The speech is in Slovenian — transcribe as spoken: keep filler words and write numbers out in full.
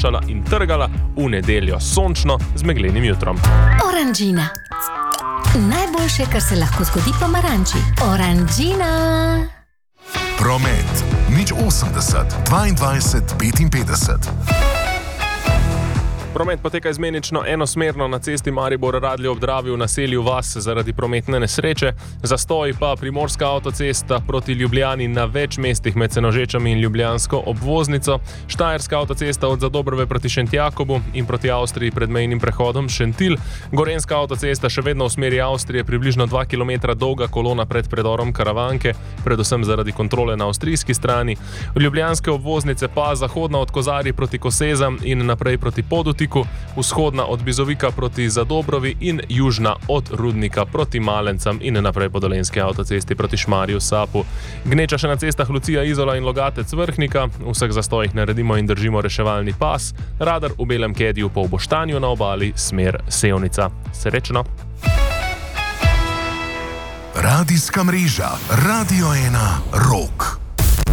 odnašala in trgala v nedeljo sončno z meglenim jutrom. Oranžina. Najboljše, kar se lahko zgodi pomaranči. Oranžina. Promet. Nič osemdeset, dvaindvajset, petinpetdeset. Promet poteka izmenično enosmerno na cesti Maribor-Radlje ob Dravi v naselju Vas zaradi prometne nesreče, zastoj pa Primorska avtocesta proti Ljubljani na več mestih med Senožečami in ljubljansko obvoznico, Štajerska avtocesta od Zadobrove proti Šentjakobu in proti Avstriji pred mejnim prehodom Šentilj, Gorenjska avtocesta še vedno v smeri Avstrije približno dva kilometra dolga kolona pred predorom Karavanke, predvsem zaradi kontrole na avstrijski strani, ljubljanske obvoznice pa zahodna od Kozarij proti Kosezam in naprej proti Podutiku, vzhodna od Bizovika proti Zadobrovi in južna od Rudnika proti Malencam in naprej po Dolenjski avtocesti proti Šmarju Sapu. Gneča še na cestah Lucija, Izola in Logatec Vrhnika, v vseh zastojih naredimo in držimo reševalni pas, radar v Belem Kediju po Boštanju na obali smer Sevnica. Srečno! Radijska mreža Radio ena Rock.